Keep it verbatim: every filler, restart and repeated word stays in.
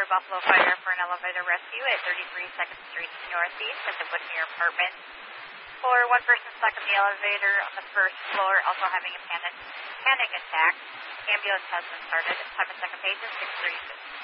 Buffalo Fire for an elevator rescue at thirty-three second Street Northeast at the Whitmere Apartments. For one person stuck in the elevator on the first floor, also having a panic, panic attack. Ambulance has been started. Time and second page is six thirty-six.